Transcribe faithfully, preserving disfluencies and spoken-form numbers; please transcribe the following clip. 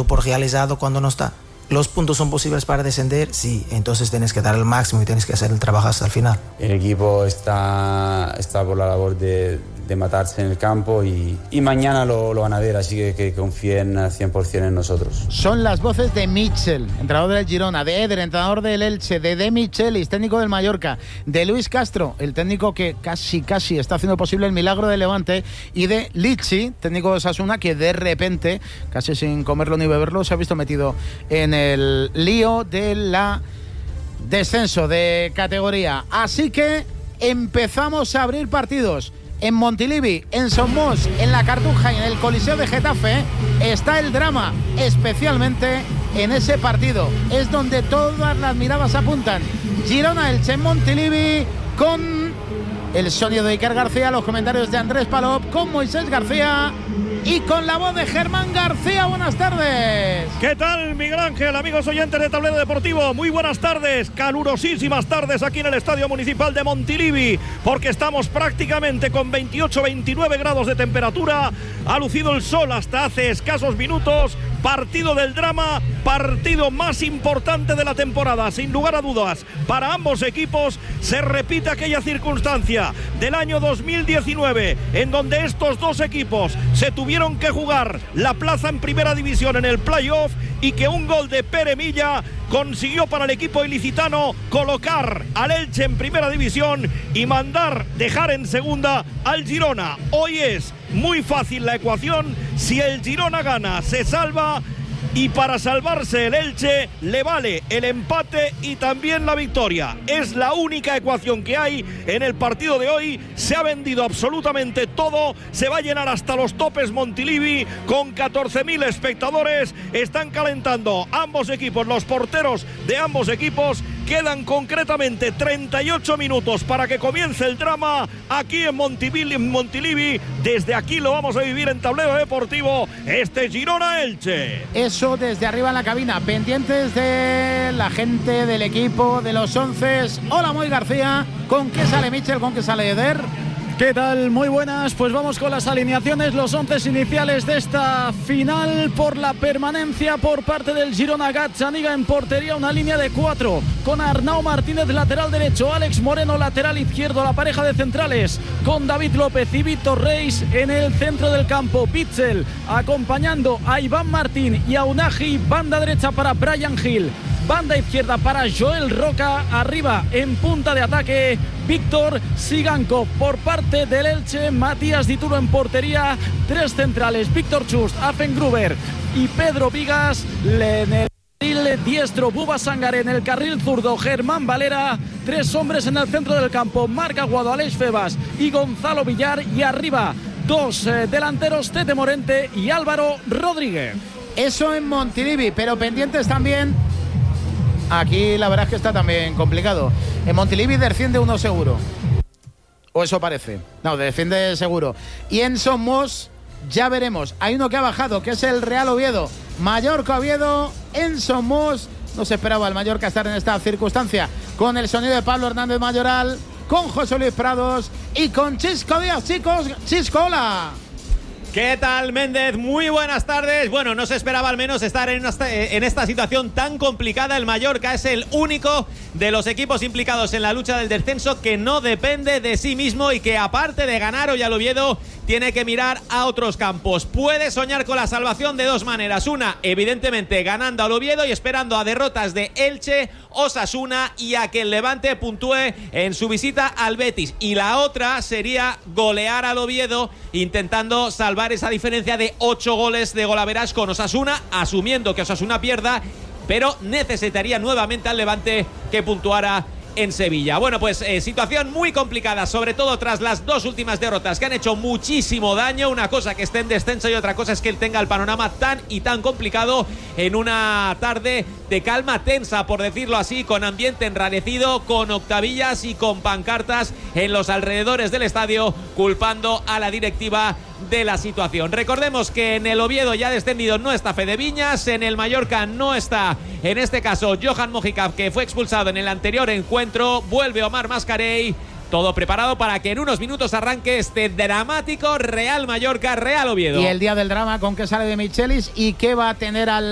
todo por realizado cuando no está. ¿Los puntos son posibles para descender? Sí, entonces tienes que dar el máximo y tienes que hacer el trabajo hasta el final. El equipo está, está por la labor de, de matarse en el campo y, y mañana lo, lo van a ver, así que, que confíen al cien por ciento en nosotros. Son las voces de Mitchell, entrenador del Girona, de Eder, entrenador del Elche, de De Michelis, técnico del Mallorca, de Luis Castro, el técnico que casi casi está haciendo posible el milagro del Levante, y de Lichi, técnico de Osasuna, que de repente, casi sin comerlo ni beberlo, se ha visto metido en el lío de la descenso de categoría. Así que empezamos a abrir partidos. En Montilivi, en Somos, en La Cartuja y en el Coliseo de Getafe está el drama, especialmente en ese partido. Es donde todas las miradas apuntan. Girona-Elche en Montilivi, con el sonido de Iker García, los comentarios de Andrés Palop, con Moisés García y con la voz de Germán García. Buenas tardes. ¿Qué tal, Miguel Ángel? Amigos oyentes de Tablero Deportivo, muy buenas tardes, calurosísimas tardes aquí en el Estadio Municipal de Montilivi, porque estamos prácticamente con veintiocho a veintinueve grados de temperatura. Ha lucido el sol hasta hace escasos minutos. Partido del drama, partido más importante de la temporada, sin lugar a dudas, para ambos equipos. Se repite aquella circunstancia del año dos mil diecinueve, en donde estos dos equipos se tuvieron que jugar la plaza en primera división en el playoff, y que un gol de Pere Milla consiguió para el equipo ilicitano colocar al Elche en primera división y mandar, dejar en segunda al Girona. Hoy es muy fácil la ecuación: si el Girona gana, se salva, y para salvarse el Elche le vale el empate y también la victoria. Es la única ecuación que hay en el partido de hoy. Se ha vendido absolutamente todo, se va a llenar hasta los topes Montilivi con catorce mil espectadores. Están calentando ambos equipos, los porteros de ambos equipos. Quedan concretamente treinta y ocho minutos para que comience el drama aquí en Montilivi, en Montilivi. Desde aquí lo vamos a vivir en Tablero Deportivo, este Girona-Elche. Eso desde arriba en la cabina, pendientes de la gente del equipo, de los once. Hola, Moy García. ¿Con qué sale Mitchell? ¿Con qué sale Eder? ¿Qué tal? Muy buenas, pues vamos con las alineaciones, los once iniciales de esta final por la permanencia por parte del Girona. Gazzaniga en portería, una línea de cuatro, con Arnau Martínez lateral derecho, Alex Moreno lateral izquierdo, la pareja de centrales con David López y Víctor Reis en el centro del campo. Bitzel acompañando a Iván Martín y a Unagi, banda derecha para Brian Hill, banda izquierda para Joel Roca, arriba en punta de ataque Víctor Sigankov. Por parte del Elche, Matías Dituro en portería, tres centrales, Víctor Chust, Affengruber y Pedro Vigas. En el carril diestro, Buba Sangaré, en el carril zurdo, Germán Valera. Tres hombres en el centro del campo, Marc Aguado, Aleix Febas y Gonzalo Villar. Y arriba, dos eh, delanteros, Tete Morente y Álvaro Rodríguez. Eso en Montilivi, pero pendientes también. Aquí la verdad es que está también complicado. En Montilivi desciende uno seguro. O eso parece. No, defiende seguro. Y en Somos ya veremos. Hay uno que ha bajado, que es el Real Oviedo. Mallorca Oviedo en Somos. No se esperaba el Mallorca estar en esta circunstancia. Con el sonido de Pablo Hernández Mayoral, con José Luis Prados y con Chisco Díaz. Chicos, Chisco, hola. ¿Qué tal, Méndez? Muy buenas tardes. Bueno, no se esperaba al menos estar en esta, en esta situación tan complicada. El Mallorca es el único de los equipos implicados en la lucha del descenso que no depende de sí mismo y que, aparte de ganar hoy al Oviedo, tiene que mirar a otros campos. Puede soñar con la salvación de dos maneras. Una, evidentemente, ganando al Oviedo y esperando a derrotas de Elche, Osasuna y a que el Levante puntúe en su visita al Betis. Y la otra sería golear al Oviedo, intentando salvar esa diferencia de ocho goles de golaveras con Osasuna, asumiendo que Osasuna pierda, pero necesitaría nuevamente al Levante que puntuara en Sevilla. Bueno, pues eh, situación muy complicada, sobre todo tras las dos últimas derrotas que han hecho muchísimo daño. Una cosa que esté en descenso y otra cosa es que él tenga el panorama tan y tan complicado en una tarde de calma tensa, por decirlo así, con ambiente enrarecido, con octavillas y con pancartas en los alrededores del estadio culpando a la directiva de la situación. Recordemos que en el Oviedo ya descendido no está Fede Viñas, en el Mallorca no está, en este caso, Johan Mojica, que fue expulsado en el anterior encuentro. Vuelve Omar Mascarell. Todo preparado para que en unos minutos arranque este dramático Real Mallorca, Real Oviedo. Y el día del drama, ¿con qué sale de Michelis y qué va a tener al